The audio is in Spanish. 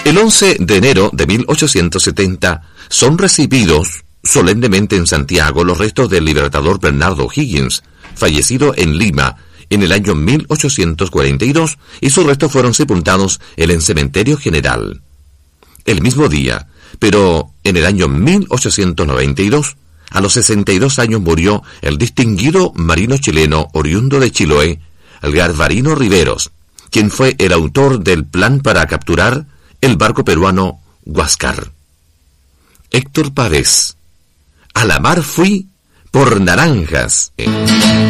El 11 de enero de 1870 son recibidos solemnemente en Santiago los restos del libertador Bernardo O'Higgins, fallecido en Lima en el año 1842, y sus restos fueron sepultados en el Cementerio General. El mismo día, pero en el año 1892, a los 62 años murió el distinguido marino chileno oriundo de Chiloé, Garbarino Riveros, quien fue el autor del plan para capturar el barco peruano Huáscar. Héctor Párez. A la mar fui por naranjas.